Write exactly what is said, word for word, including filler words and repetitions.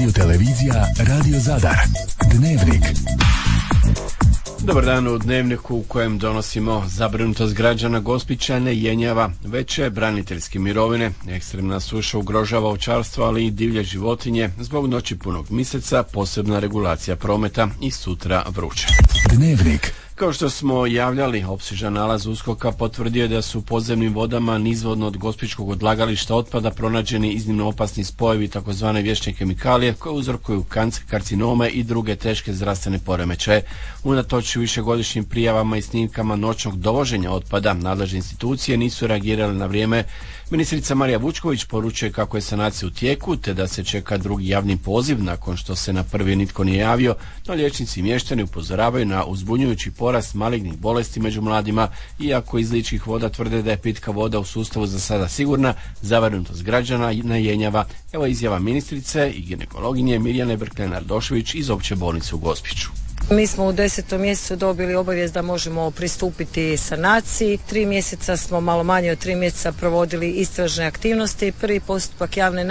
Radio televizija Radio Zadar. Dnevnik. Dobar dan u Dnevniku u kojem donosimo zabrinutost građana Gospića ne jenjava veće braniteljske mirovine. Ekstremna suša ugrožava ovčarstvo, ali i divlje životinje. Zbog noći punog mjeseca posebna regulacija prometa i sutra vruće. Dnevnik. Kao što smo javljali, opsežan nalaz USKOK-a potvrdio je da su u podzemnim vodama nizvodno od gospićkog odlagališta otpada pronađeni iznimno opasni spojevi tzv. vječne kemikalije koje uzrokuju kancer, karcinome i druge teške zdravstvene poremećaje. Unatoč višegodišnjim prijavama i snimkama noćnog dovoženja otpada, nadležne institucije nisu reagirale na vrijeme. Ministrica Marija Vučković poručuje kako je sanacija u tijeku, te da se čeka drugi javni poziv nakon što se na prvi nitko nije javio, no liječnici i mještani upozoravaju na uzbunjujući porast malignih bolesti među mladima, iako iz Ličkih voda tvrde da je pitka voda u sustavu za sada sigurna, zabrinutost građana ne jenjava. Evo izjava ministrice i ginekologinje Mirjane Brklen-Ardošević iz Opće bolnice u Gospiću. Mi smo u desetom mjesecu dobili obavijest da možemo pristupiti sanaciji. Tri mjeseca smo, malo manje od tri mjeseca, provodili istražne aktivnosti. Prvi postupak javne